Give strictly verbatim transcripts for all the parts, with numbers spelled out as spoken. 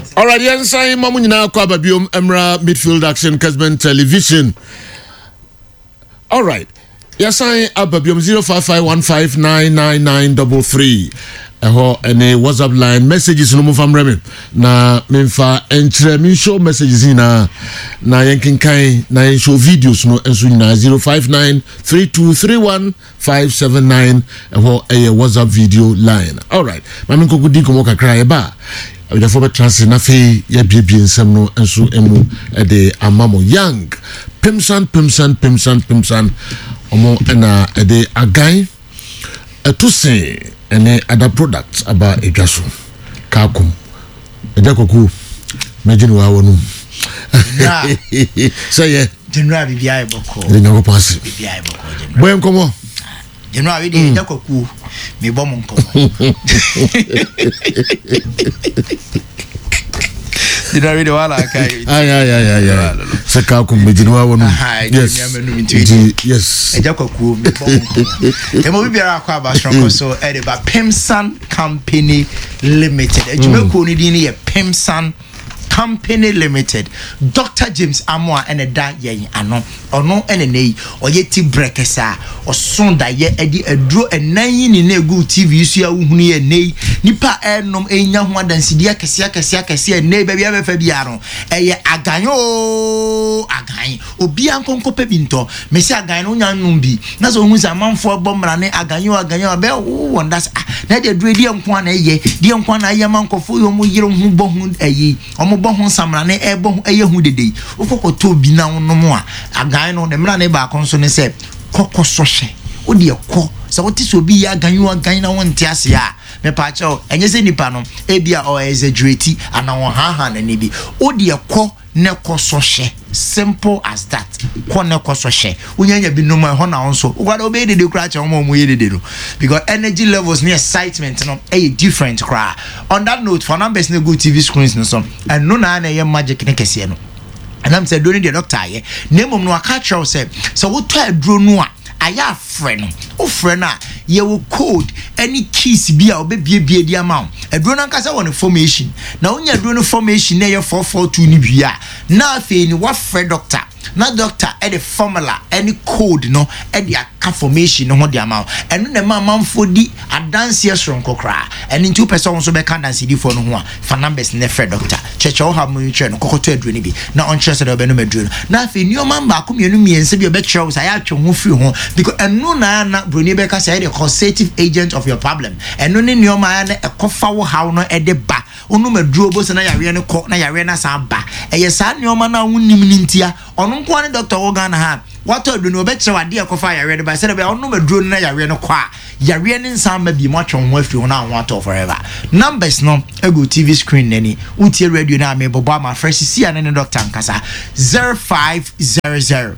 All right, yes, I am Mamunina Kwababium Emra Midfield Action Casman Television. All right, yes, I am Ababium zero five five one five nine nine nine double three. Eho ene WhatsApp line messages no mo fam reme na memfa enkyere me show messages na na yankin kan na show videos no enso na zero five nine three two three one five seven nine eho eye WhatsApp video line. All right, mami ko gudi ko mo kakra e ba we for trans na fe ya biebie nsem no enso emu e de amamo young pimsan pimsan pimsan pimsan omo na e de agan etuse and other products about a gaso kakum a dakoku imagine wa wonu say yeah general bibia eboko the nyango pass bibia eboko boy nkomo general we dey dakoku me bom nkomo general we dey wala kai ay ay ay ay say kakum imagine wa wonu yes yes e dakoku me bom nkomo e mo bibia akwa abashonko so e dey ba Pimsan Company Limited ejumeko ni din ye Pimsan Company Limited. Doctor James Amoa and a da ye ano ono ene nei oyeti brekesa osonda ye edi adro enan ni na egu T V su ya hunu ye nei nipa enom enya ho adansidi akese akese akese nei ba bia befa bia no eye aganyo agan obi ankonko pe binto me se agan no nya nnum bi na so hu se amanfo bomra ne aganyo aganyo be wonda na de dre die nko na eye die nko na eye mankofo yo mu yire hu bo hu eye omo bo hu samra ne ebo hu eye hu dede ofokoto bi na no mo a agan no ne mra ne ba konso ne se kokoso hye wo de ko so what is obi ya aganyo agan na won tiase a me pa cho enye se nipa no ebia o exaggerate ana won ha ha na ne bi wo de ko ne koso hye simple as that ko ne koso hye unyanya bi no ma ho na won so ugwada obe de de kra cha mo mo ye de de no because energy levels near excitement no e different kra. On that note, for numbers ne go T V screens no so and no na na ye magic ne kese no and I'm said don't the doctor ye name no aka tell say so what to adro no a aya friend o friend a ye wo code any keys bia obebie bie di amount adro na nkasa won information na onya adro no formation na ye four four two ni bia na afi ni what friend doctor na doctor e the formula any code no e the confirmation no ho the amount eno na ma manfo di adanse esron kokra and two person so be can dance di for no ho a fa numbers ne friend doctor cheche o ha mo twa no kokoto adro ni bi na on chese da be no madro na afi ni o man ba ko mienu miense bi o be twa say atwe ho free ho because eno na na broni be ka say the causative agent of your problem eno ne nioma na ekofa wo haw no e de ba onu madro bo se na yawe ne ko na yawe na sa ba eye sa nioma na wonim ni ntia onu nko ne doctor Ogana ha wato do no be kire wade ekofa yawe ne ba se be onu madro na yawe ne kwa yawe ne nsan ma bi mo atwe ho afiri ho na wato forever numbers no ego T V screen nani utie radio na me bobo ama fresh si ane ne doctor nkasa zero five zero zero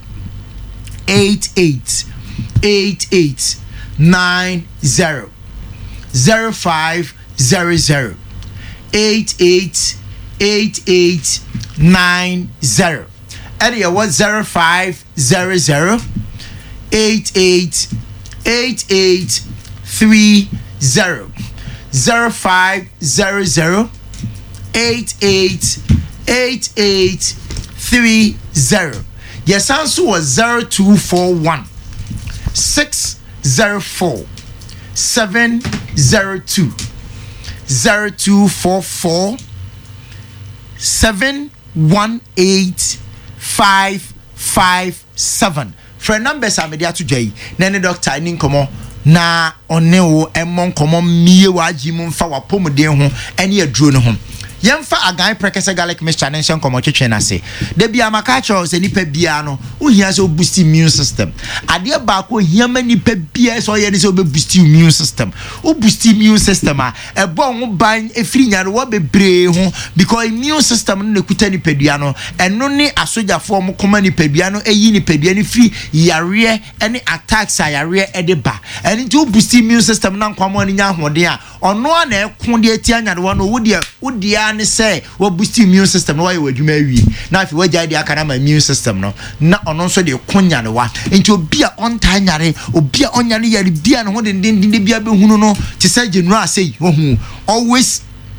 eight eight eight eight nine zero zero five zero zero eight eight eight eight nine zero area was zero five zero zero eight eight eight eight three zero zero five zero zero eight eight eight eight three zero. Yes, answer was zero two four one six zero four seven zero two zero two four four seven one eight five five seven. For numbers are media today. Nene doctor ni nkomo na one wo emmon nkomo mie wa jimu mfa wa pomode ho ene aduro ne ho. Yemfa agan prekese garlic mixture ne nsen komo twetwe na se da bia maka cho se nipa bia no ohia se boost immune system ade ba ko ohia ma nipa bia so ye ne se obe boost immune system o boost immune system a e bo ho ban efiri nyare wo bebre ho because immune system no ne kuta nipa bia no eno ne asojafo mo koma nipa bia no eyi nipa bia ne firi yare ene attacks a yare e de ba ene ti o boost immune system na nkwamo ne nya hode a ono na ekon de atia nyare wo no wo de wo de ne say we boost immune system no why we adwuma awie na afi we jai de aka na immune system no na ono nso de konya ne wa enti obi a on ta nyare obi a onyane yare bia ne ho de de de bia be hunu no ti say general say wo hu always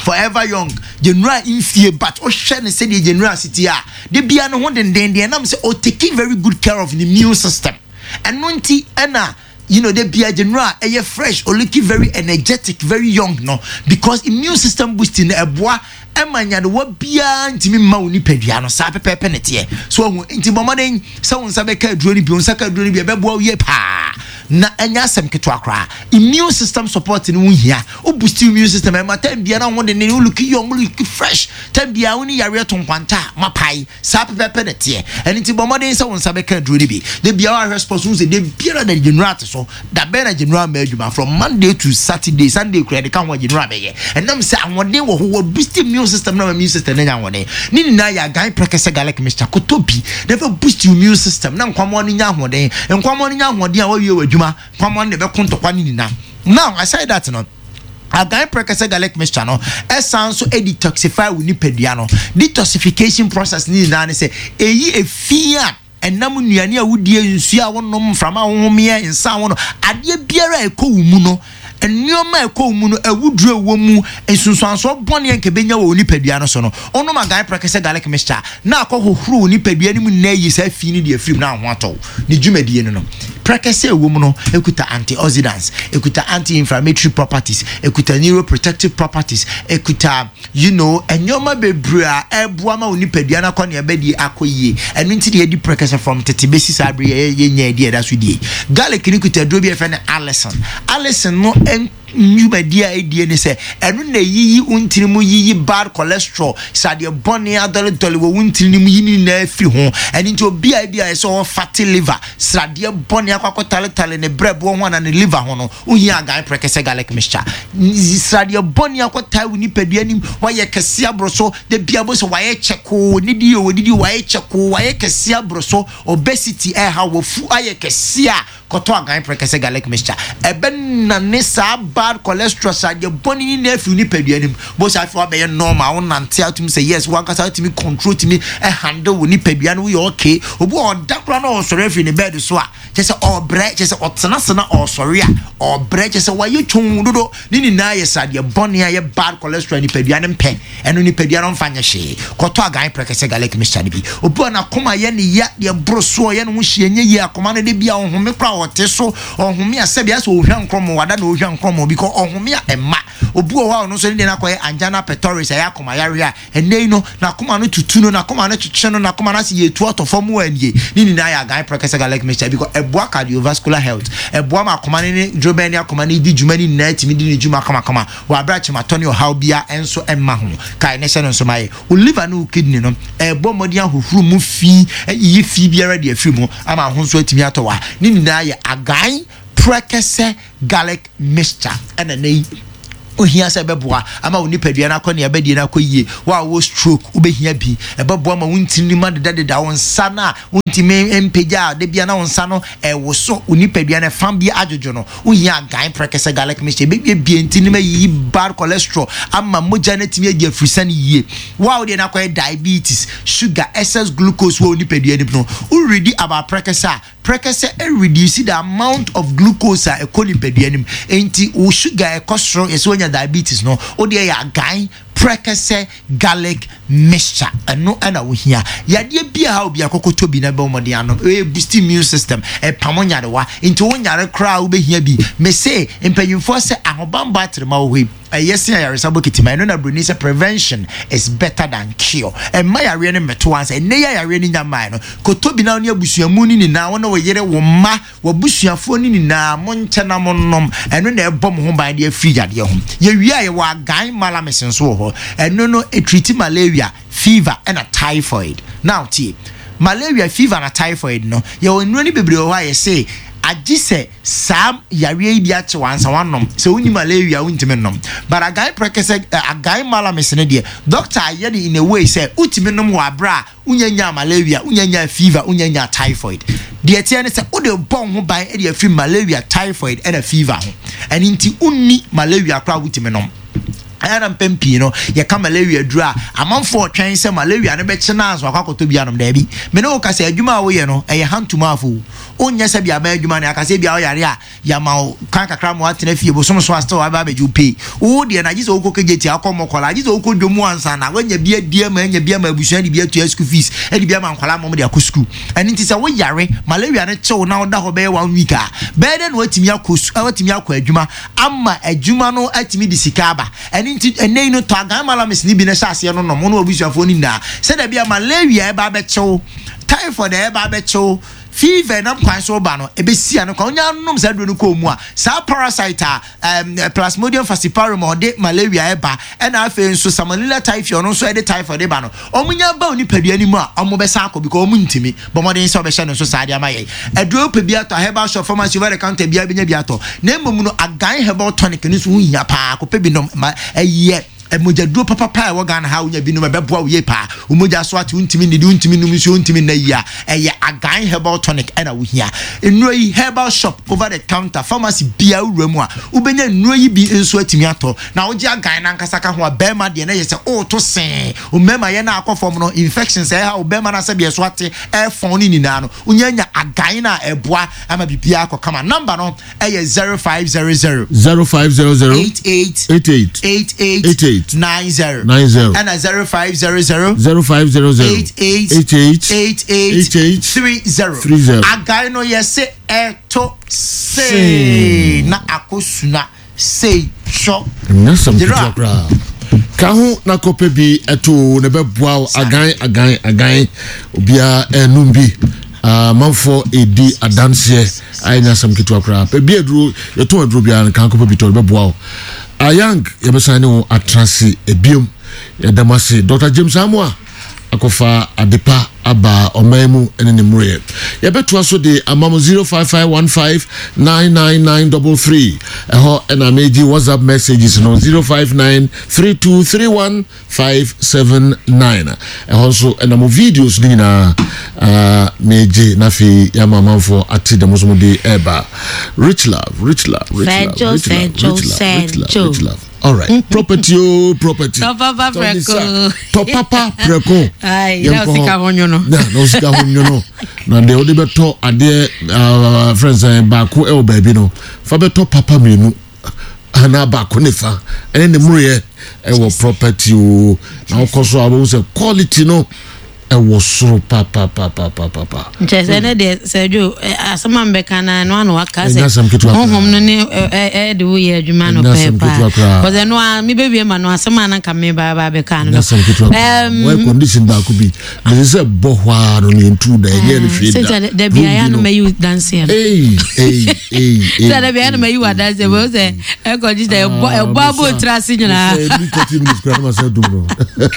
forever young general in fear but o share ne say the general city a de bia no ho den den den am say o taking very good care of the immune system and nonti ena you know the bia general eh fresh or looking very energetic very young no because immune system boosting eboa emanya de wa bia ntimi ma woni padua no sa pepepe ne tie so hu nti bomoden sa won sa beka aduro ni bi won sa ka aduro ni bi beboa ye pa na anya asem keto akra immune system support ni won hia o boost immune system e mata bia na won de ne look young look fresh tan bia woni yare to nkwanta mapai sa pepepe ne tie eni nti bomoden sa won sa beka aduro ni bi de bia wa response won say de bia na general so da be na general ma aduma from Monday to Saturday Sunday kra de kan wa general be ye enam say awon wo wo boost immune system na immune system na nyawone ni ni na ya guy prekese garlic mixture kotobi never boost your immune system na nkwamo ni nya hoden nkwamo ni nya hoden a wawie wadwuma nkwamo ne be kontokwa ni na now I say that no a guy prekese garlic mixture no essence so e detoxify we ni pedua no detoxification process ni na ne say eyi efia enam nuane a wudie nsu a wonom frama honhomia nsa wono ade biara ekowu no enioma ekowu no awudru ewo mu ensunsuanso bone enke benya wo ni padua no so no ono ma guy prekese garlic mixture na akohohuru ni padua ni mu na yi sa fi ni de afrim na ho ato ni dwumadie no no prekese ewo mu no ekuta antioxidants ekuta anti-inflammatory properties ekuta neuroprotective properties ekuta you know enioma bebra eboa ma wo ni padua na ko ne ebedi akoyie enu nti de di prekese from tetibesi sabre ye nya die da so die garlic ni kuta drobi e fe ne Allison Allison no en nyumadia idea ne se enu na yiyi untiri mu yiyi bad cholesterol sade bone adole dole wo untiri mu yini na afi ho eni nti obi a bia so fatty liver sade bone akwakotale tale ne brebo ho na ne liver ho no uhia guy prekese garlic mixture sade bone akwata woni padua nim waye kese abroso de bia bo so waye cheko ni di o di waye cheko waye kese abroso obesity e ha wo fu aye kese a koto guy prekese garlic mixture eben na ne sa bad cholesterol sade boni ni na afi ni padua nim bo sa afi obeye normal won nante atum say yes one kasa atimi control timi e handle ni padua no we okay obu odakra na osore afi ni bed so a chese obre chese otena sena osore a obre chese waye twon dodo ni ni na ye sade boni aye bad cholesterol ni padua nim pe eno ni padua no mfanya hye koto agan prekese garlic mixture bi obu na koma ye ni ya de broso ye no hye nye ye akoma na de bia ohome kra ote so ohome asebia so ohwan kromo wada na ohwan kromo because ohome a ema obu o wa no so ni na koye angina pectoris ya akoma yare a enei no na koma no tutu no na koma no twetwe no na koma na se ye tu otofo mu anie ni ni na ya guy prekese garlic mixture because eboa cardiovascular health eboa ma koma ni drobeni akoma ni di juma ni na timi di ni juma kama kama wa bra chimatoni o how bia enso emma ho kai ne se no so maye o liver no kidney no ebo modi ahohuru mu fi yi fi biara de afiri mu ama ho so atimi atowa ni ni na ya agan prekese garlic mixture ena nei ohia se beboa ama woni padua na akọ ne abedie na akọyie wa wo stroke ubehia bi ebeboa ma wontini ma de de da wonsa na wontimi empeja de bia na wonsa no e wo so woni padua na fam bia ajojo no ohia gan prekese garlic mixture be bia ntini ma yi bad cholesterol ama moja na timi agi afrusan yie wa wo de na akọ diabetes sugar excess glucose wo woni padua ni no u ready about prekese prekese e reduce the amount of glucose a ekoli padua nim enti wo sugar e cholesterol eso diabetes no o de ya gan prekese garlic mixture eno ana wo hia yade bia ha obi akokoto bi na be omode ano e boost immune system e pamonyare wa into wonyare kra wo be hia bi me say empanyimfo se ahoban battery ma wo hwi yes ya resabo kitima eno na bruni say prevention is better than cure e ma yare ne meto ansa ne ya yare ni nyama no koto bi na oni abusuamu ni na wona wo yere wo ma wo busuafo ni na mo nche na mo nom eno na e bom ho ban de afiri yade ho ye wi aye wa gan malamesen so ho eno no e treat malaria fever and a typhoid now tie malaria fever and a typhoid no ye wonu ni bebre ho aye say agise sam yare bi ache wansa wanom se woni malaria wontime nom but a guy prekese a guy malamesen de doctor ayede in a way say utime nom wa bra unyanya malaria unyanya fever unyanya typhoid de tie ne se wo de bon ho ban e de afri malaria typhoid and a fever ho and inti unni malaria kra utime nom ayana mpempi no ye ka malaria duru a amanfo otwen se malaria ne be chena aso akwakoto bia no da bi me no ka se adwuma wo ye no eye hantuma afo onye se bia ba adwuma ne aka se bia wo yare a ya ma kan kakra mo atena fie bo so so asto aba ba ju pay wo de na gizo okoko geti akomo kola gizo okoko dwomu ansa na wanya bia dia ma nya bia ma abusuan di bia to school fees e di bia ma nkwala mo de akosku eni nti se wo yare malaria ne chew na oda ho be one week a be de no atimi akosu atimi akọ adwuma amma adwuma no atimi di sikaba eni nti enei no to agan mala mesni bi na hyase no no mo no obusuafo ni na se da bia malaria e ba be chew typhoid e ba be chew fever na kwan so ba no e be sia no kwa onya nom sa duro no ko mu a sa parasite um Plasmodium falciparum or de malaria e ba e na afa nso Salmonella typhi no so e de typhoid e ba no omunya ba oni padua ni mu a omo be sa akọ because omu ntimi bo modern so be hye no so sa de amaye e duro pe bia to herbal shop pharmacy over the counter bia benya bia to na emom no agan herbal tonic ni so hia pa ko pe bi no eye emoja duro papa pa e wo Ghana ha unya bi no mebeboa wo ye pa umoja so ati untimi ni untimi num so untimi na ya eye agan herbal tonic e na wo hia enuro yi herbal shop over the counter pharmacy bia uramu a ubenya enuro yi bi enso atimi ato na wo je agan na nkasa ka ho a bema de na ye se o to sen o mema ye na akofom no infections e ha o bema na se bia so ate e fon ni na no unya nya agan na eboa ama bibia akokama number no e zero five zero zero zero five zero zero eight eight eight eight eight eight eight eight nine zero nine zero and a zero five zero zero zero five zero zero eight eight eight eight eight eight eight three zero three zero. Agai no yese eto say na akosuna say shock. Nasam kitokra. Kahu na kope bi eto ne beboa agan agan agan obia enumbi. Uh, manfo edi adanse ayanya sam kitokra. Pe bi edru yeto edru bia kan kope bi to beboa. Ayang yebesane wo atrase ebiom yadamase Doctor James Amwa akofa adepa aba omaimu ene ne mure yebeto aso de amamo zero five five one five nine nine nine three three eho ena meji WhatsApp messages no zero five nine three two three one five seven nine eho so ena mo videos ni na uh, meji na fi ya mamamfo ati de mozo de eba rich love rich love rich love rich love rich love rich love rich love. All right. Property, oh, property. Top papa preko. Top papa preko. Ay, na usika honyo no. Na, na usika honyo no. Na de odi beto ade uh, friends eh baako e o baby no. Fa beto papa menu. Ana baako ne fa. Ene ne mure e wo property o. Na okoso abo se quality no. E wo soro pa pa pa pa pa pa pa. Nchese ne de Sergio asama mbeka na no anu aka se. Honhom no ne e de wo ye adwuma no pepa. Because no a me baby ma no asama na ka me ba ba beka no. Um well condition ba ku bi. Me say bohwa no ne ntu da ye ne fi da. Say de bia ya no me you dance here. Hey hey hey. Say de bia no me you dance here. We say e ko ji de e bo abo trasi nyina. Me thirty minutes kra ma say dum no.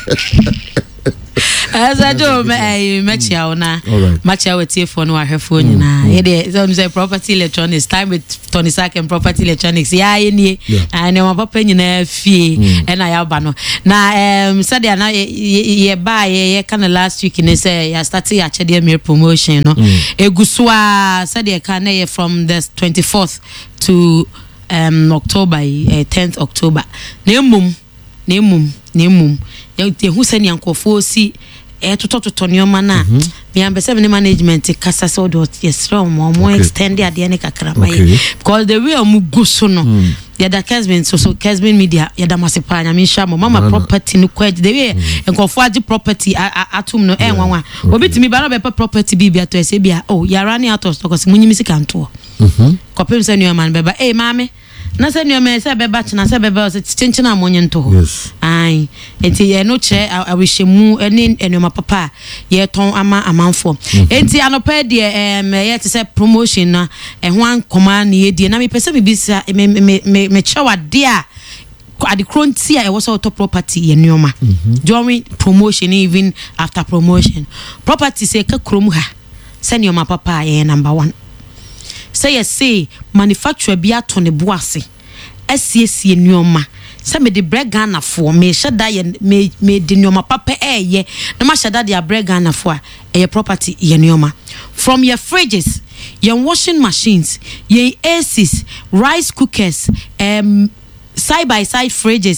As I do, I match you now. Match you with your phone or her phone. It is property electronics. Time with Tony Sack and property electronics. Yeah, I know my papa in fee and I have bano. Now, um, Saturday now, ye buy ye kind of last week in say I started actually a promotion. No, a guswa Saturday can from the twenty fourth to um October, tenth October. Nemum, nemum, nemum. Ye who send yankofo si e to to to nyoma na me ambese me management kasa so do yes from mo extend ade ne kakra mai because the way omu guso no ya da Kesben so so Kesben media ya da masepa nya me sha mo mama property ni kwaji the way enkofo agi property atum no e nwanwa obitimi ba no be property bibia to ese bia oh ya rani out of stock so munyimi sika nto mhm kopem se nyoma beba eh mame na se nyoma se beba china se beba se chinchina amonye nto yes ai enti ye no che awishemu ene enoma papa ye ton ama amanfo enti anopa de em ye te se promotion na e ho ankoma na ye die na me pese me bisa me me me chewa de a at the crontia e was auto property ye nyoma during promotion even after promotion property se ka krom ha se nyoma papa ye number one. Say yes, say manufacturer be at on the boise. S C S nyoma. Say me the bread Ghana for me shada ye me me the nyoma papa eh ye. No ma shada the bread Ghana for a property ye nyoma. From your fridges, your washing machines, your A Cs, rice cookers, um side by side fridges,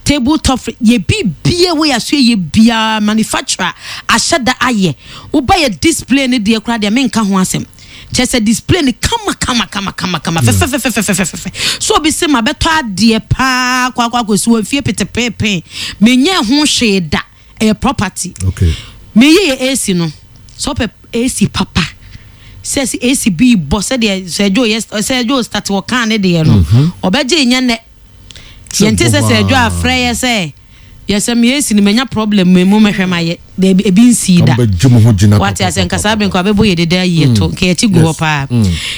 tabletop ye bi bia we aso ye bia manufacturer ashada aye wo ba ye display ne de kra de menka ho asem chese display ne kama kama kama kama kama fe fe fe fe fe fe so bi se ma beto ade pa kwa kwa ko so fie petepepe menye ho hweda e property okay me ye A C no so pe A C papa says A C B boss de Sergio yes Sergio start wo kan ne de no obeje nya ne yente se Sergio afre ye say yes me A C ni menya problem me mu mehwema ye de ebi nsi da what ya sen kasa ben ko abebo ye de da ye to ke ti go pa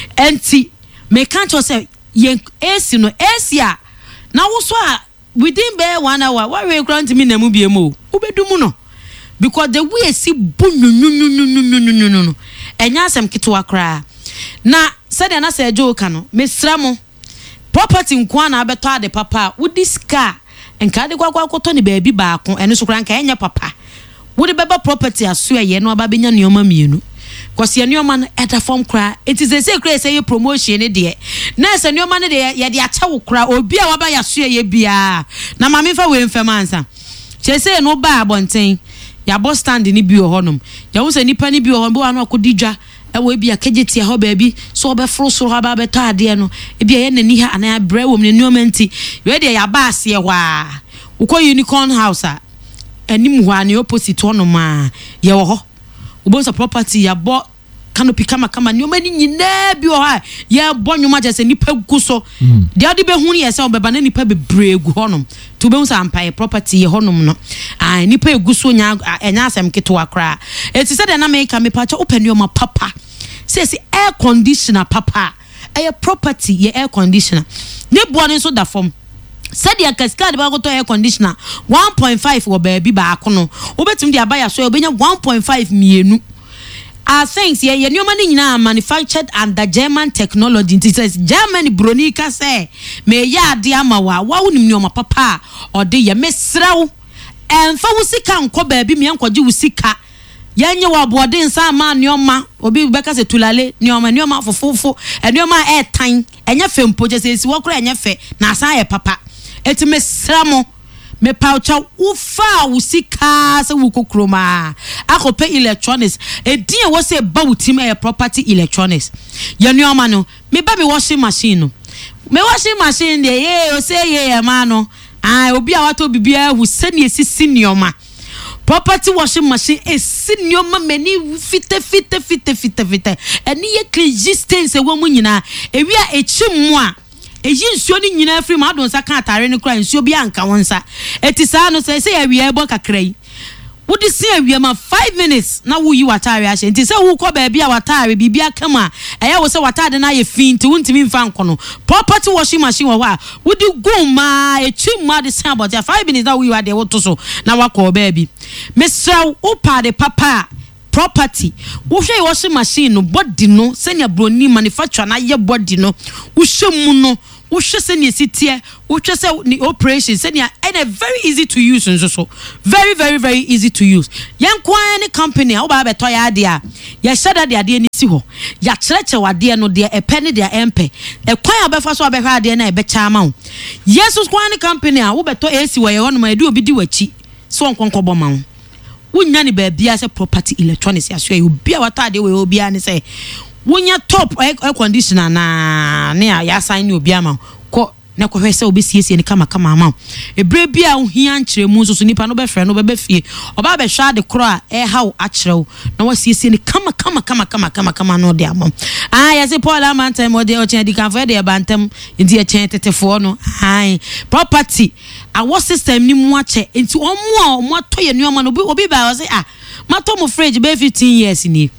enti me kan cho say ye A C no A C a na wo so a within be one hour what we grant me na mu bie mu obedu mu no because the way see bunu nu nu nu nu nu nu nu enya asem kitwa kra na said na Sergio ka no mesra mo property nkwa na abeto ade papa wudi ska enka de kwakwa akoto ne baabi baako ene so kra nka enya papa wudi beba property aso ye no aba benya neoma mienu kwase neoma no eda form kra it is a secret say promotion ne de na se neoma ne de ye de acha wo kra obi a waba ya so ye bia na mame fa we mfam ansa chese no ba abonten ya bo stand ni bi ohonum ya wo se nipa ni bi ohon bo anu akodidwa e wo bi akageti ho baabi so obefro so ha ba beto ade no e bi ye nani ha ana bre wo ne nuomenti we de ya ba ase hwa ukọ unicorn house a anim hwa ne opposite honum a ye wo ho ubonsa property ya bo canopy kama kama nyoma ni nyina bi o ha ye bo nyoma je se nipa gu so de ade be hu ye se obeba na nipa bebre gu honum to be unsa ampai property ye honum no ah nipa egu so nya enya asem keto akra eti se de na me ka me pa cha opani o ma papa say say air conditioner papa air property ye air conditioner ne boane so da form said ya cascade ba go to air conditioner one point five wo ba bi ba akono obetum de abaya so obenya one point five mienu. Our things ye ye nyoma ni nyina manufactured under German technology. It says Germany bronika say me ya ade ama wa wa wonim nyoma papa or de ye mesraw emfa wusika nko ba bi me enkoje wusika yenye wa bode nsa ma nyoma obi beka se tulale nyoma nyoma fofofo nyoma airtime enye fempo je se si wokura enye fe na asa ye papa eti mesramo me paucha ufa usika se wukokroma akope electronics edin wo se ba wutim e property electronics ye nyoma no me ba me washing machine no me washing machine de ye o se ye ye ma no ah obi a wato bibia hu se ne esisi nyoma property washing machine esi nyoma mani fite fite fite fite fite eni ye clean se wo mu nyina ewi a echimmu a eji nsuo ni nyina afiri ma adon sa kan atare ne kura nsuo bi anka wonsa eti sa no se se ya wie ebo kakra yi wodi se awie ma five minutes na wo yi watare ahye enti se wo kọ ba bia watare bibia kama eya wo se watare na ye finti wontimi mfa nkono property washing machine wo wa wodi guma echi ma de se about five minutes na wo yi wa de wo to so na wakọ ba bi mesra wo pa de papa property wo hwe washing machine no body no senya broni manufacturer na ye body no wo hwe mu no wo hwe senya sitie wo hwe se ni operation senya and very easy to use nso so very very very easy to use yen kwa any company wo ba beto ya ade a ye shada de ade ni si ho ya chereche wade no de epe ne de empe e kwan obefa so obehwa ade na ebe cha ma wo Jesus kwa any company a wo beto A C wo ye hono ma edu obi di wachi so nkonkobo ma wo wunya ni ba bia se property electronics ya so e obi a wata ade we obi a ne se wunya top air conditioner na ne ya assign ni obi ama ko na ko hwese obi siesie ni kama kama ama ebre bia ohia nkyeremu so so nipa no be frɛ no be be fie oba be hwa de kro a e haw akyerɛw na wasiesie ni kama kama kama kama kama kama no de ama ah ya se Paul Amantam o de o chen di kan fo de bantam ndi e chen tetefo no ai property our system ni mu ache enti omo a omo atoye nuoma no obi ba o say ah mato mo fridge be fifteen years ni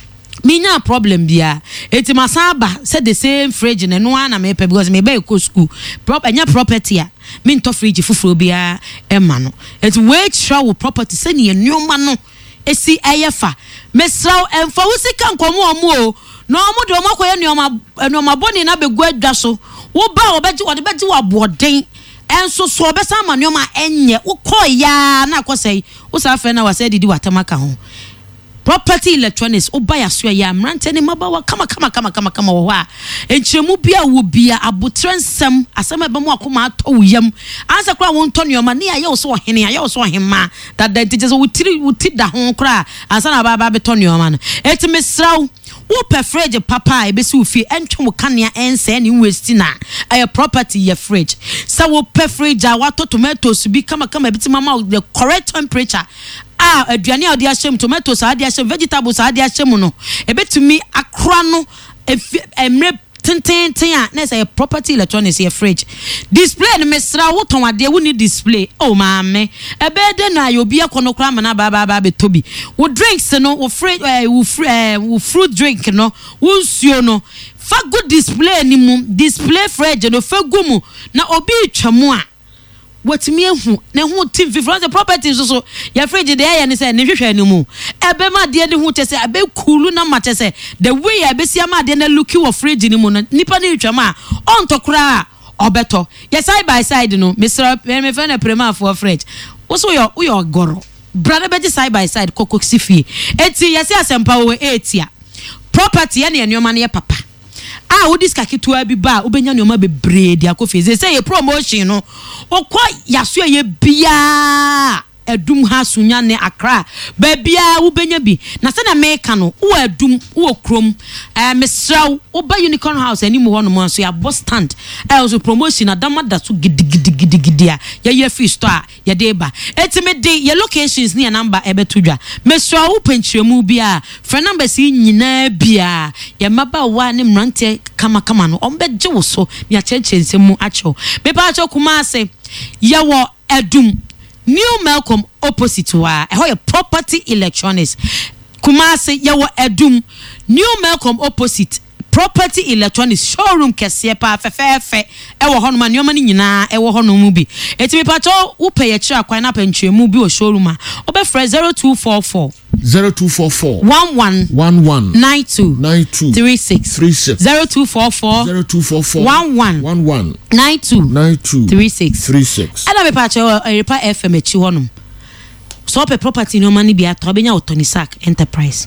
minya problem bia eti masaba said the same fridge na no ana me because me be go school proper nya property a me nto fridge fufuro bia e ma no eti we travel property say ne nuoma no esi eyefa mesraw emfa wusika nkomo omo o no omo de omo koye nuoma nuoma boni na be gu adwa so wo ba obeji wo de beji wo aboden enso so obesa ma nuoma enye wo koya na akosai wo sa fe na wa say didi watamaka ho property electronics oba ya so ya mrante ne mabawa kama kama kama kama kama wo ha enchemu bia wo bia abotrensem asem eba mu akoma ato yam ansa kra won to nyoma ne aye wo so hene aye wo so hema that that teaches wo tiri wo ti da ho kra ansa na baba be to nyoma no etime sraw wo perfrage papa e be si wo fi entwom kanea ense ne waste na aye property ye fridge sa wo perfrage a wato tomatoes bi kama kama biti mama the correct temperature ah aduane a odi ahyem tomatoes a odi ahyem vegetables a odi ahyem no e betumi akra no emre ten ten a na say property electronics ye fridge display no mesra wo ton ade wo ni display oh maame e be de na yo bia kono kra ma na ba ba ba be tobi wo drinks no wo fridge wo wo fruit drink no wo nsuo no fa good display ni mu display fridge no fa gumu na obi twamo a watimi ehu na hu team fifty the property so so ya fridge de ya ne say ne hwehwe ni mu ebe ma de de hu te say abe cool na ma te say the way ya be sia ma de na look you fridge ni mu no nipa ne twama on to kra obeto ya side by side no Mister me fe na prema for fridge wo so yo yo goro brother be side by side kokoksi fie eti ya se asempa wo etia property ya ne enoma ne papa ah wo diska kitua bi ba obenya nyoma bebre dia ko feze say ye promotion no okwa yaso ye bia edum ha sunya ne akra ba bia wo benya bi na se na meka no wo edum wo krom eh mesraw wo ba unicorn house ani mu hono mo so ya boss stand eh also promotion adama da so gidigidigidigia ya ye free store ya deba etime de ye locations ne number ebetudwa mesraw wo penchiremu bia for number si nyina bia ya maba wa ne mrante kama kama no ombeje wo so ya chechense mu acho me pa acho kuma ase ye wo edum New Malcolm opposite wa e hoye property electronics Kumasi ye wo edum New Malcolm opposite property electronics showroom kese pa fefefe e wo hono ma nyoma ni nyina e wo hono mu bi etimi pato wo pay ye kira kwan na pantwemu bi o showroom a obe frɛ zero two four four zero two four four one one one one nine two nine two three six three six zero two four four zero two four four one one one one nine two nine two three six three six. Ana me pa cho Repa F M echi honum so pe property no mani bia to benya Otonisak enterprise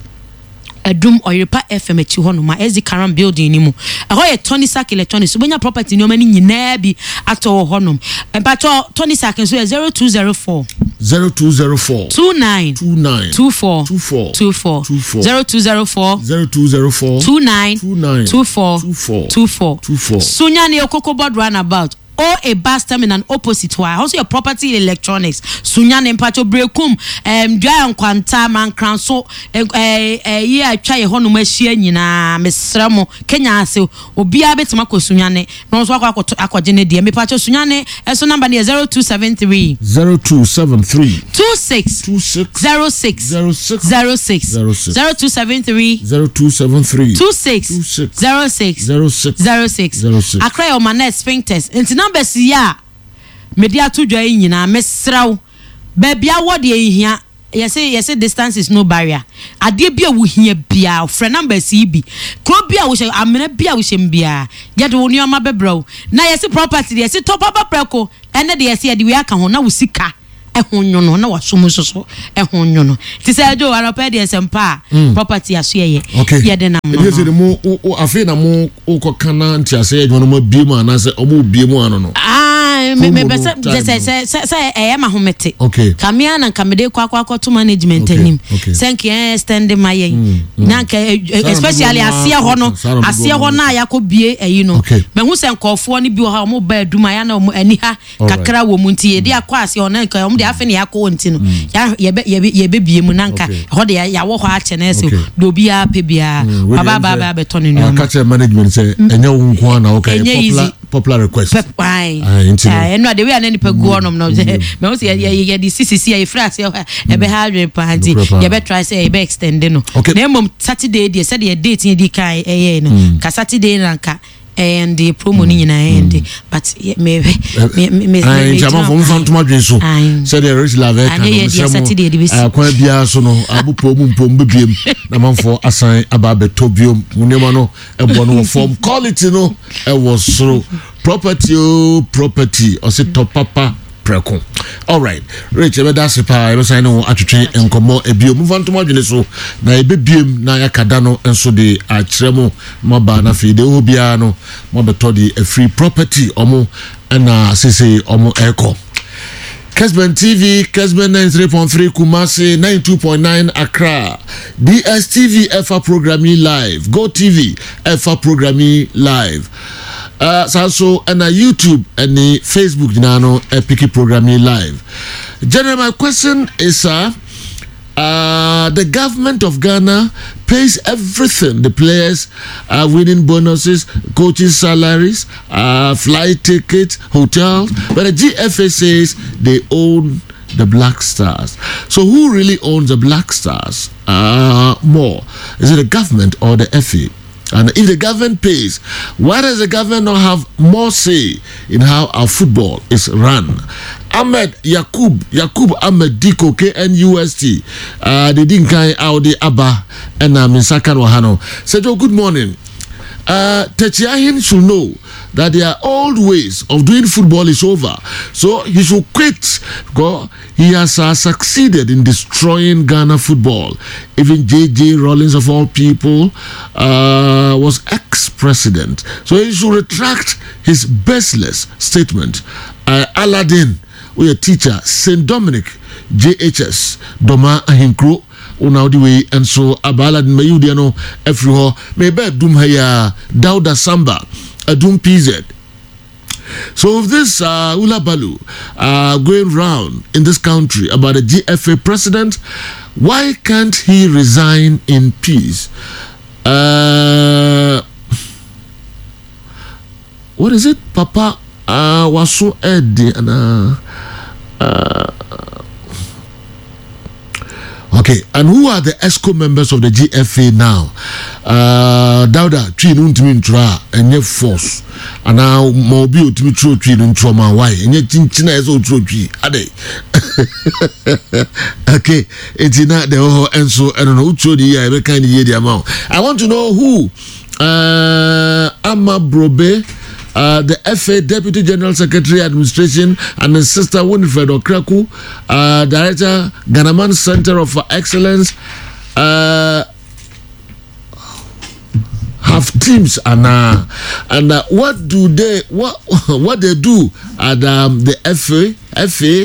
Edum Repa F M echi honum ma ezi karam building ni mu e ho ye Tonisak electronics benya property no mani nyina bi ato honum e pa cho Tonisak so zero two zero four zero two zero four two nine two nine two four two four two four two four zero two zero four zero two zero four two nine two nine two four two four two four two four. Sunya ne okoko board runabout or a bus terminal opposite why also your property electronics Sunya ne mpacho brekum um dua nkwanta man crown so eh eh ye atwa ye hono mahia nyina mesramo Kenya ase obi abetima ko Sunya ne no so akwa akwaje ne de me pacho Sunya ne eso number ne zero two seven three zero two seven three two six two six zero six zero six zero six zero six zero two seven three zero two seven three two six zero six zero six zero six zero six. Akra your man sphincters into numbers ya media to join nyina mesraw baby award ye hia yes yes distance is no barrier ade bia wo hia bia friend numbers yi bi kro bia wo hye amena bia wo hye bia yede wo nioma bebraw na yes property yes top up preko ene de yes yede we aka ho na wo sika ehonyono na wasom soso ehonyono ti say do aropa de sempa property aso ye ye de nam no yes de mo afi na mo ko kana nti ase edwono mo biemu anase omo biemu ano no ah me me say say say say e ma homete okay kamia na kamede kwa kwa kwa to management anim thank you extend my yen na especially asie ho no asie ho na yakọ bie eyi no me hu se nkofo ni bi ha mo ba aduma ya na ani ha kakra wo mu nti ye de akọ asie ho na nka de afi ne yakọ nti no ya ye be bie mu nanka ho de ya wo ho a chene se do bia pe bia baba baba be to ne no ka management say enya wo nko na wo ka popular popular request ai eh no de we an nipa go onom no me wo se ye de ccc ye fra se e be ha dwe party ye be try say e be extend no na mom Saturday de say the date ye di kai eh no ka Saturday nanka and the promo ni nyina end but me me me ai jama fo mfa ntoma dwen so say the rich love kan no say akwa bia so no abupo mu mpom bebiem na manfo asan aba betobiom munema no ebo no form quality no e was so property oh property o say top papa preko. All right, Rich, ebe da se pa ebe say no atwetwe enkomo ebio move on to modwene so na ebe biem na yakada no enso de akyeremo moba na fi de obia no mobeto de a free property omo na sese omo eko. Kesben T V, Kesben ninety-three point three Kumasi, ninety-two point nine Accra, D S T V F A programming live, Go T V F A programming live. Uh, so also and a YouTube and the Facebook nano epic programming live. General, my question is uh, uh the government of Ghana pays everything. The players are winning bonuses, coaches' salaries, uh flight tickets, hotels, but the G F A says they own the Black Stars. So who really owns the Black Stars uh more? Is it the government or the F A? And if the government pays, why does the government not have more say in how our football is run? Ahmed Yakub, Yakub Ahmed Diko, K N U S T, uh, the Dinkai Audi Abba, and uh, Minsakan Wahano. Said, oh, good morning. Uh, Techiahin should know that their old ways of doing football is over. So he should quit because he has uh, succeeded in destroying Ghana football. Even J J Rawlings, of all people, uh, was ex-president. So he should retract his baseless statement. Uh, Aladdin, we a teacher, Saint Dominic, J H S, Doma Ahinkro, una the way and so abala din mayudi no every ho maybe dum haya Dauda Samba adum P Z. So if this uh, Ula Balu uh, going round in this country about the G F A president, why can't he resign in peace? Uh, what is it, Papa? Uh, Wasu Edi and uh, uh, okay, and who are the ESCO members of the G F A now? Uh, Dauda, three nuntimi ntra, enye force. And now mobi utimi tro three nuntro ma why? Enye chinchina ezo tro three. Ade. Okay, etina de ho enso I don't know utro di ya ebe kind ye di amount. I want to know who uh Ama Brobe, Uh, the F A Deputy General Secretary Administration, and his sister Winifred Okraku, uh, Director, Ghanaman Center of Excellence, uh, have teams and uh, and uh, what do they what what they do at um, the F A F A?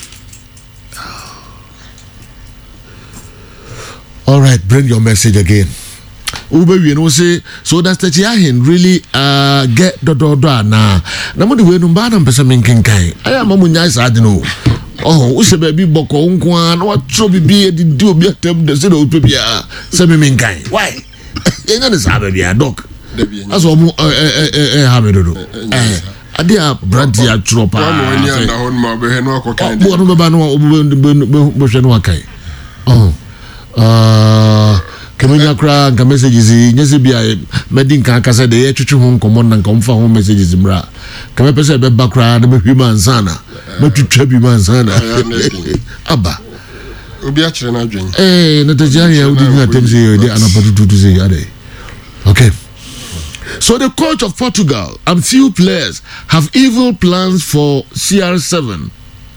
All right, bring your message again. Ube we know say so that's the Chiahin really uh get do do do na na mo de we no ba na mpesa menkenkan aya ma mo nya sa de no oh wo se ba bi boko nko an na watro bibi e di obi atem de se do pe bia se me menkan why enya ne sa ba bia doc aso mo eh eh eh ha me do do eh ade a brand ya tro pa mo nya na hon ma be he no akokan bo no ba no bo hwe no akai oh uh Kemenya kra nka messages nyese bia medin kan kasa de ye twetwe ho nkomo na nka mfa ho messages mra kame pese be bakra na behwi mansana metwetwa bi mansana aba obi a kire na adwen eh na tajia ya udi na temse ye de anapatu tutu se ade. Okay, so the coach of Portugal and few players have evil plans for C R seven.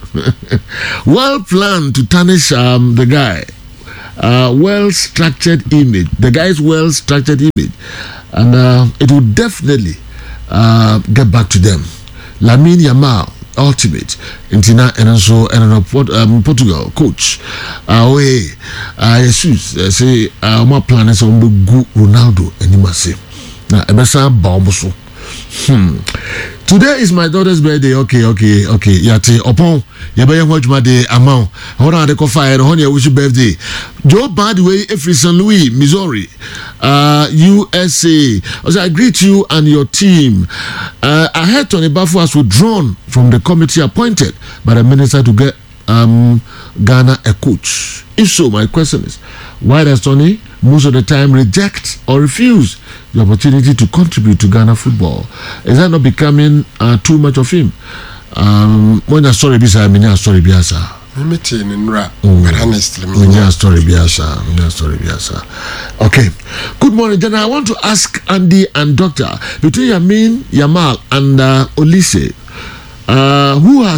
Well planned to tarnish um, the guy. Uh, well-structured image, the guy's well-structured image, and uh, it will definitely uh, get back to them. Lamine Yamal, ultimate, Intina, and also and um, Portugal coach. Uh, we, uh, Jesus, uh, say, uh, my plan is on the good Ronaldo and Imasi. Now, Ebesa Baumoso. Hmm. Today is my daughter's birthday. Okay, okay, okay. Yate upon Yabaya watch my day amount. Hold on, the coffee. Hold on, wish you birthday. Joe Badway, Efri Saint Louis, Missouri, uh, U S A. As I greet you and your team. Uh, I heard Tony Bafu was withdrawn from the committee appointed by the minister to get um, Ghana a coach. If so, my question is, why does Tony most of the time reject or refuse the opportunity to contribute to Ghana football? Is that not becoming uh, too much of him? Um, when a story bisa, I mean a story biasa. Limited in rap, but honestly, I mean a story biasa. I mean a story biasa. Okay. Good morning, Then I want to ask Andy and Doctor between Yamin Yamal and uh, Olise, uh, who has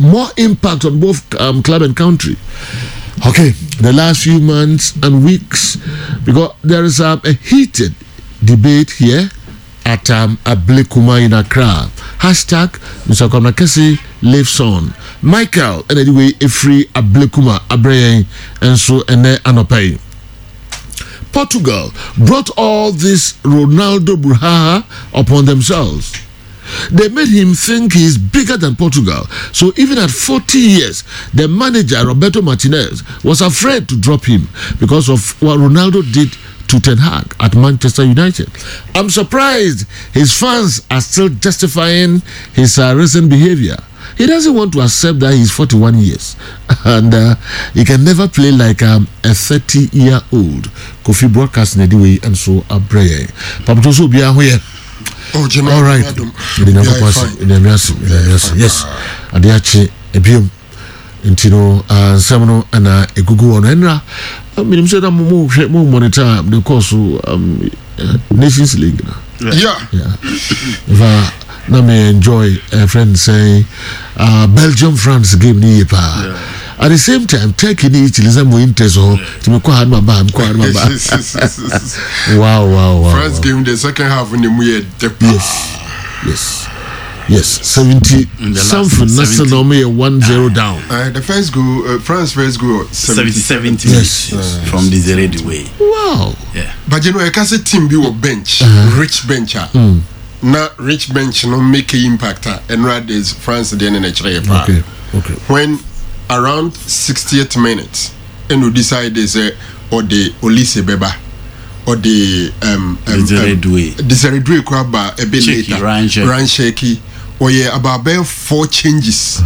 more impact on both um, club and country. Okay, the last few months and weeks, because there is um, a heated debate here at um, Ablekuma in Accra. Hashtag Mister Kwamnakesi lives on. Michael, and anyway, a free Ablekuma Abreye, and so and then Anopai. Portugal brought all this Ronaldo Bruhaha upon themselves. They made him think he's bigger than Portugal. So even at forty years, the manager, Roberto Martinez, was afraid to drop him because of what Ronaldo did to Ten Hag at Manchester United. I'm surprised his fans are still justifying his uh, recent behavior. He doesn't want to accept that he's forty-one years and uh, he can never play like um, a thirty-year-old. Kofi broadcasting anyway, and so Abreye. Paputoso be here. Oh, General. All right. Yes. Adiachi ebium. Intino uh semono ana egugu ono enra. I mean, say that mo mo monitor the course um uh, Nations League. Yeah. Yeah. If I now me enjoy a friend saying uh Belgium France game ni pa. At the same time, taking each listen more interest or to me quite my bam, quite my bam. Wow, wow, wow. France wow. game the second half in the year. Yes, yes, yes. Seventy something. National me one zero down. Uh, the first goal, uh, France first goal, seventy seventy. Yes, yes. From the Zeredi way. Wow. Yeah. But you know, I can say team be a bench, uh-huh. rich bench. Mm. Now rich bench no make an impact. And right is France then in a Okay, okay. When around sixtieth minute, and we decide they say or the Olise Beba or the um um the Zeredwe Kwaba a bit later Ryan Shaky or yeah about four changes.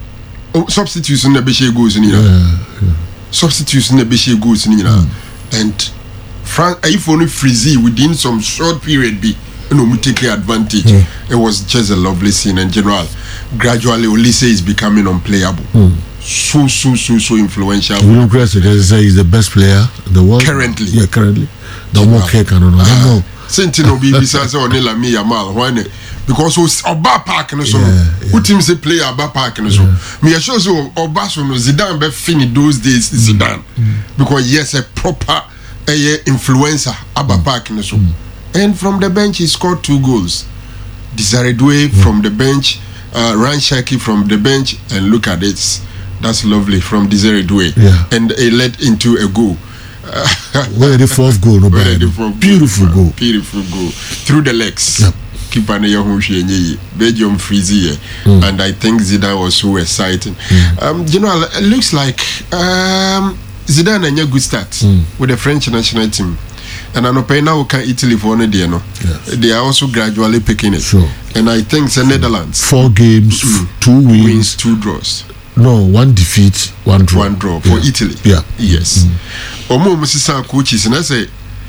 Oh, substitution the Bishay goes in here. Substitution the Bishay goes in here. And France if only Frizzy within some short period be you know we take advantage. Mm. It was just a lovely scene in general. Gradually Olise is becoming unplayable. Mm. So so so so influential. William Cressy say he's the best player in the world currently. Yeah, currently. The more cake and all. I don't know. Sentino B B says on Lami Yamal why because was Oba Park and so who team say play Oba Park and so me assure so Oba so no Zidane be finish those days Zidane because yes a proper a influencer Oba Park and so and from the bench he scored two goals. Dizaredwe from the bench, uh, Ranshaki from the bench, and look at it. That's lovely from Dizaredwe. Yeah. And it led into a goal. Uh, Where the fourth goal? No, the fourth beautiful goal. goal. Beautiful goal. Through the legs. Yep. Keep an eye on Belgium Frizzy. Mm. And I think Zidane was so exciting. Mm. Um, you know, it looks like um, Zidane had a good start mm. with the French national team. And I know now can Italy for one day, no. Yes. They are also gradually picking it. Sure. And I think the Netherlands. Four games, mm. two wins, wins, two draws. No, one defeat, one draw. One draw for yeah. Italy. Yeah. Yes. Omo mm. some coaches and I say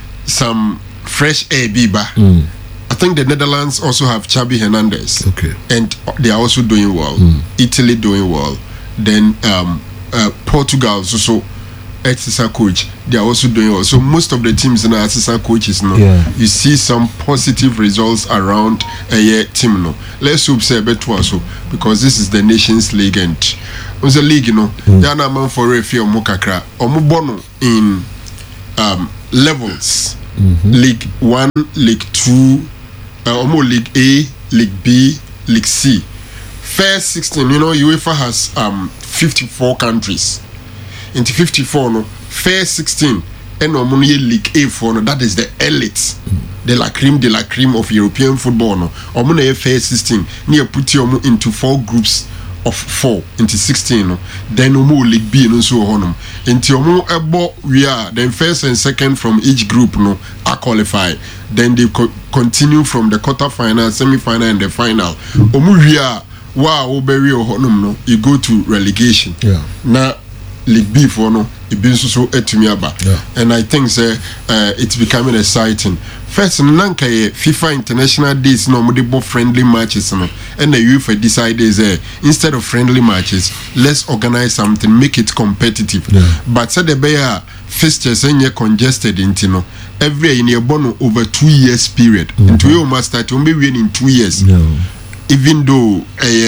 some fresh air biba. Mm. I think the Netherlands also have Xabi Hernandez. Okay. And they are also doing well. Mm. Italy doing well. Then um, uh, Portugal also. Exercise coach, they are also doing well. So most of the teams in our exercise coaches now, yeah. you see some positive results around a year team now. Let's hope say better also because this is the Nations League and it's a league, you know. Mm. They are not for a few mokakra or mubono in um, levels. Mm-hmm. League one, League two, uh, almost League A, League B, League C. First sixteen, you know, UEFA has um fifty-four countries. Into fifty-four no first sixteen and no League A for no that is the elite mm. de la creme de la creme of European football no omo first sixteen near put you into four groups of four into sixteen no then omo League B no so honum into omo ebo we are then first and second from each group no are qualified then they co- continue from the quarter final semi final and the final omo we are wow oberi honum no you go to relegation yeah now League B for no it been so so etumiaba and I think say uh, it's becoming exciting. First nanka FIFA international days no mo dey bo friendly matches no and the UEFA decided say instead of friendly matches let's organize something make it competitive yeah. but said the bear fixtures and congested into no every year in your bono over two years period mm-hmm. into you must start to be in two years no. even though uh,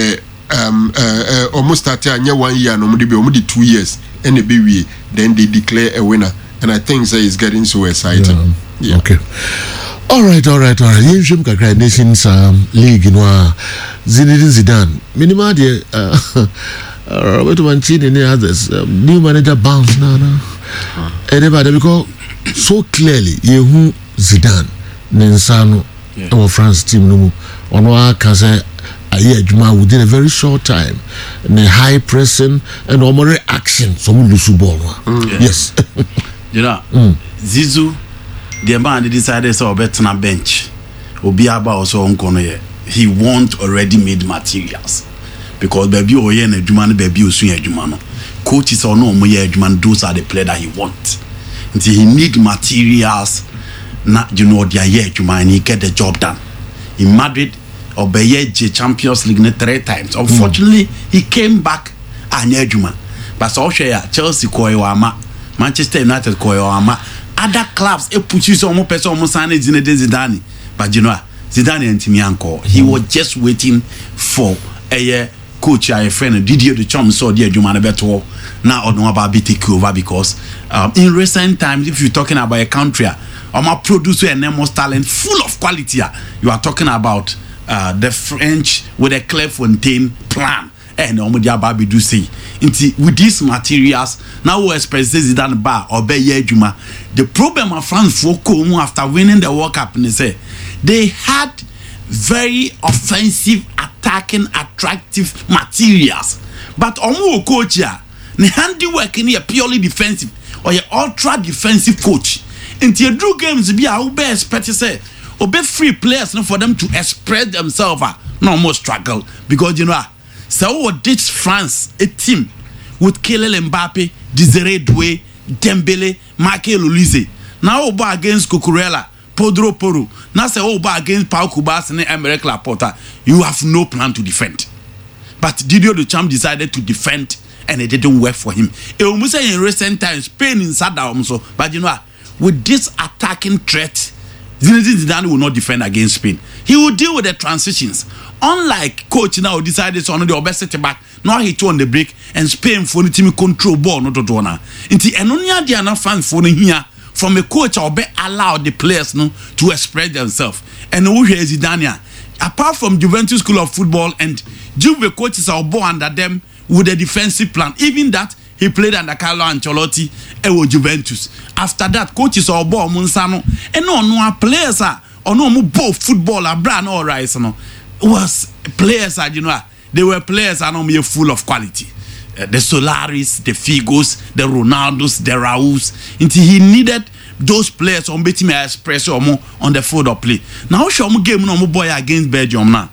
um uh, uh almost started anya one year no be almost two years and be we then they declare a winner, and I think say it's getting so exciting. Yeah. yeah. Okay. All right, all right, all right. You should get Nations um, League in wa Zinedine Zidane. Minimum the uh Roberto Mancini and others. Um, new manager bounce now now. Everybody because so clearly you who Zidane Nensano our France team no on wa can say a year Juma within a very short time. The high pressing and almost reaction some lose ball. Mm. Yes. You know, mm. Zizou the man decided so bet on a bench. Obiaba also on corner. He want already made materials. Because baby or yen Juman baby usunya Jumano. Coaches or no more Juman, those are the players that he want. Until he need materials, not you know their year Juman, he get the job done. In Madrid or Bayer Champions League three times. Unfortunately, mm. he came back and Juman. But so share Chelsea Koyama, Manchester United Koyama. Other clubs, it puts you some more person almost signing Zinedine Zidane. But you know, Zidane and Timianko, he was just waiting for a coach, a friend, Didier Deschamps, so dear Jumana Beto. Now, I don't know about B T Q over because um, in recent times, if you're talking about a country, I'm a producer and most talent, full of quality. You are talking about uh, the French with a Clairefontaine plan. And Omodia Babi do say, with these materials, now we expect Zidane Bar or Bayer Juma. The problem of France for Como after winning the World Cup, and they say they had very offensive, attacking, attractive materials. But Omo coach here, the handiwork in here purely defensive or your ultra defensive coach. Into your drew games be our best expect to say, or be free players for them to express themselves. No more struggle because you know. So what did France a team with Kylian Mbappe, Desiree Doué, Dembele, Michael Olise. Now over against Cucurella, Pedro Porro. Now say over against Pau Kubas and Emerick Laporta. You have no plan to defend. But Didier Deschamps decided to defend and it didn't work for him. It almost say in recent times, Spain in Saddam so. But you know, with this attacking threat, Zinedine Zidane will not defend against Spain. He will deal with the transitions. Unlike coach now decided on the obesity back, now he turn the break and Spain for the team control ball not to do now. Inti enonia dia na fans for here from a coach or be allow the players no to express themselves. And who here is Zidane? Apart from Juventus School of Football and Juve coaches are born under them with a defensive plan. Even that he played under Carlo Ancelotti and with Juventus. After that, coaches are born Monsano and no no players are or no more both football or brand or rice no. Was players are you know they were players are not full of quality. Uh, the Solaris, the Figos, the Ronaldos, the Raúls. Until he needed those players on betting me express or more on the field of play. Now show me game no more boy against Belgium now.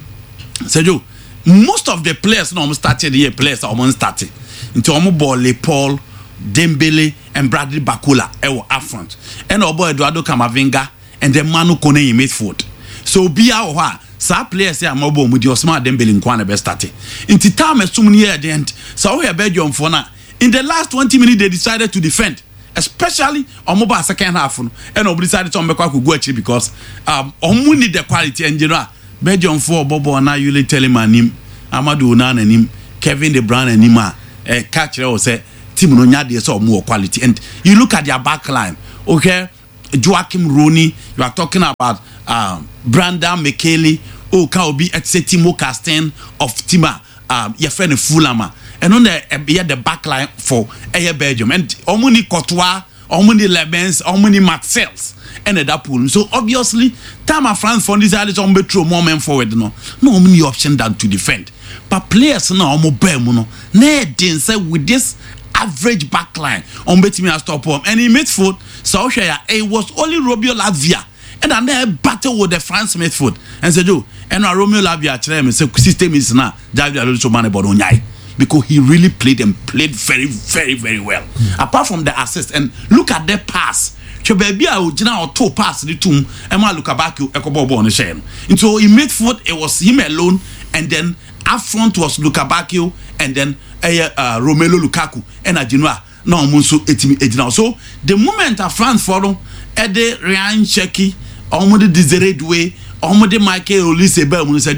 So you most of the players no started here players are almost started. Into omo ball Le Paul, Dembele and Bradley Bakula ewo up front. And obo Eduardo Camavinga and the Manu Kone in midfield. So be our sa players say amobo mu di Osman Dembele nkwa na be start. Inti time esum near at the end. So we Belgium for now. In the last twenty minutes they decided to defend, especially on mobile second half and nobody decided to make go actually because um omu need the quality and general Belgium for Bobo na you tell him anim Amadou Onana anim Kevin De Bruyne anim eh catch or say team no nya dey so more quality. And you look at their back line, okay, Joachim Rooney, you are talking about um Brandon McKelly, oh can be at Timo Castagne of Tima um your friend Fulama. And on the uh, the back line for Air Belgium and Omuni Courtois, Omuni Lebens, Omuni Marcels and that pool. So obviously, time of France for this is on betro moment forward no. No many option than to defend. But players now omo bem no. Ne den say with this average back line on bet me stop him. And in midfield, so it was only Romeo Lavia. And then they battle with the France midfield. And said, "Oh, and Romeo Lavia tell me say system is now David Alonso man about onyai." Because he really played and played very, very, very well. Mm. Apart from the assist, and look at the pass. Baby, I would now two pass the tomb. Emma Lukabaku, Ekobobo on the chain. And so in midfield, it was him alone, and then up front was Lukabaku, and then uh, uh, Romelu Lukaku, and Ajinoa. No, Munsu etimi edina. So the moment of France forum, Ede Ryan Sheki, Omode Desiree Doué, Omode Michael Olise Belmont said you.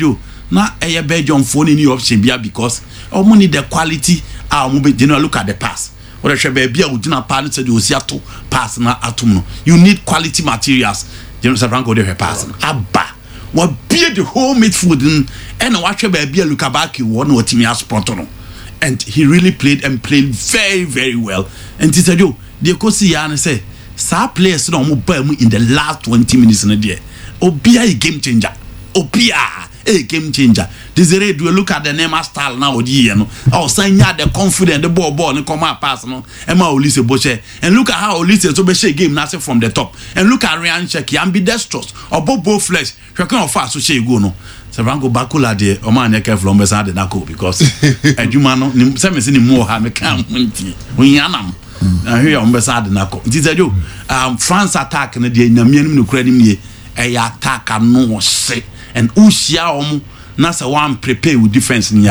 na eye Belgium phone any option bia because omo need the quality ah omo be general look at the pass or the baby a udina pa no say the osiato pass na atom no you need quality materials general Franco dey pass abba what be the whole midfield and watch baby look back one what team has spot no and he really played and played very very well and he said yo the kosi ya say sa players no mo ba mu in the last twenty minutes na there obia a game changer obia a game changer Desire do look at the Neymar style now odi no oh sign ya the confident the ball ball no come out pass no Emma Olise Boche and look at how Olise so be share game now from the top and look at Ryan Sheki ambidextrous or bobo flesh hwekan of fast so share go no Sevango Bakula de o man e ke from beside the nako because adwuma no se me se ni mu ha me kan hunti hunyanam na hwe on beside the nako nti say yo um France attack na de nyamianum no kura nim ye e ya attack no se and usia omo na say one prepare with defense ni